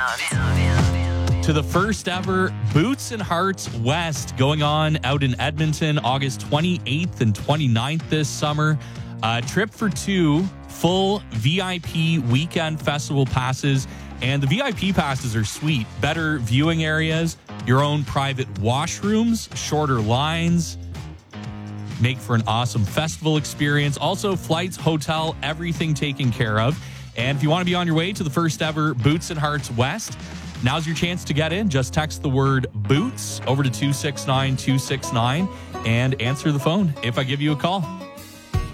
To the first ever Boots and Hearts West going on out in Edmonton, August 28th and 29th this summer. Trip for two, full VIP weekend festival passes. And the VIP passes are sweet. Better viewing areas, your own private washrooms, shorter lines. Make for an awesome festival experience. Also, flights, hotel, everything taken care of. And if you want to be on your way to the first ever Boots and Hearts West, now's your chance to get in. Just text the word BOOTS over to 269-269 and answer the phone if I give you a call.